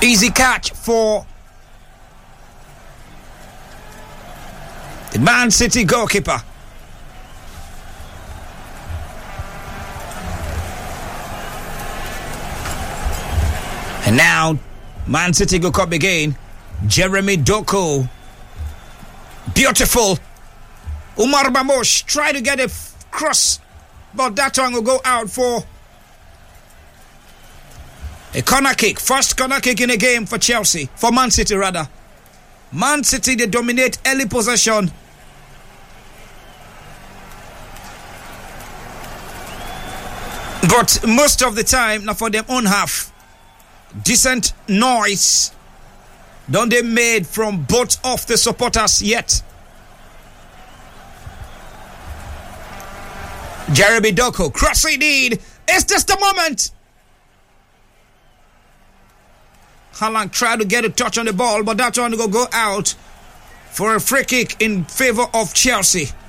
Easy catch for the Man City goalkeeper. And now, Man City go up again. Jeremy Doku. Beautiful. Umar Bamosh try to get a cross, but that one will go out for a corner kick. First corner kick in the game for Chelsea. For Man City, rather. Man City, they dominate early possession. But most of the time, now for them own half. Decent noise don't they made from both of the supporters yet. Jeremy Doku, crossing in. Is this the moment? Haaland tried to get a touch on the ball, but that one will go out for a free kick in favor of Chelsea.